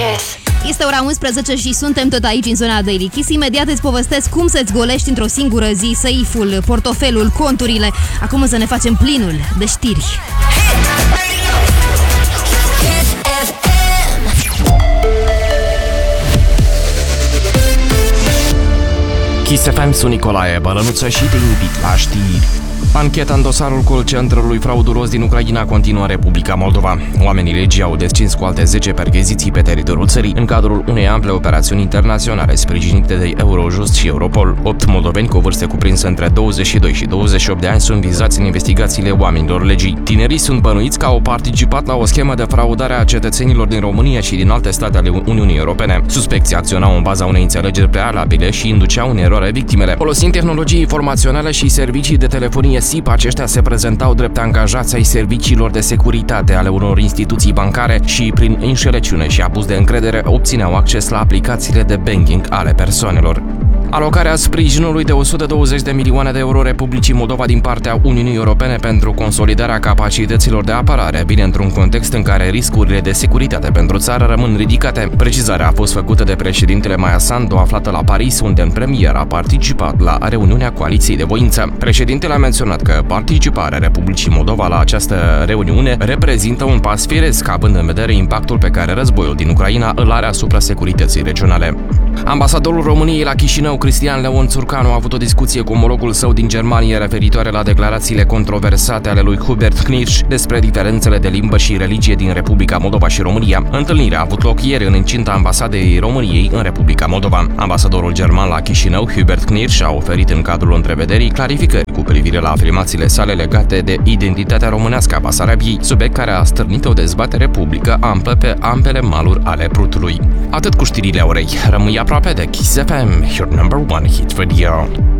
Kiss. Este ora 11 și suntem tot aici în zona Daily Kiss. Imediat îți povestesc cum să-ți golești într-o singură zi seiful, portofelul, conturile. Acum să ne facem plinul de știri. Kiss FM, sunt Nicolae Bălănuță și te invit la știri. Ancheta în dosarul call centrului fraudulos din Ucraina continuă în Republica Moldova. Oamenii legii au descins cu alte 10 percheziții pe teritoriul țării în cadrul unei ample operațiuni internaționale sprijinite de Eurojust și Europol. 8 moldoveni cu vârste cuprinse între 22 și 28 de ani sunt vizați în investigațiile oamenilor legii. Tinerii sunt bănuiți că au participat la o schemă de fraudare a cetățenilor din România și din alte state ale Uniunii Europene. Suspecții acționau în baza unei înțelegeri prealabile și induceau în eroare victimele. Folosind tehnologii informaționale și servicii de telefonie SIP, aceștia se prezentau drept angajați ai serviciilor de securitate ale unor instituții bancare și, prin înșelăciune și abuz de încredere, obțineau acces la aplicațiile de banking ale persoanelor. Alocarea sprijinului de 120 de milioane de euro Republicii Moldova din partea Uniunii Europene pentru consolidarea capacităților de apărare vine într-un context în care riscurile de securitate pentru țară rămân ridicate. Precizarea a fost făcută de președintele Maia Sandu, aflată la Paris, unde în premieră a participat la reuniunea Coaliției de Voință. Președintele a menționat că participarea Republicii Moldova la această reuniune reprezintă un pas firesc, având în vedere impactul pe care războiul din Ucraina îl are asupra securității regionale. Ambasadorul României la Chișinău, Cristian Leon Țurcanu, a avut o discuție cu omologul său din Germania referitoare la declarațiile controversate ale lui Hubert Knirsch despre diferențele de limbă și religie din Republica Moldova și România. Întâlnirea a avut loc ieri în incinta ambasadei României în Republica Moldova. Ambasadorul german la Chișinău, Hubert Knirsch, a oferit în cadrul întrevederii clarificări cu privire la afirmațiile sale legate de identitatea românească a Basarabiei, subiect care a stârnit o dezbatere publică amplă pe ambele maluri ale Prutului. Atât cu știrile orei. Rămâi aproape de Kiss FM, your number one hit radio.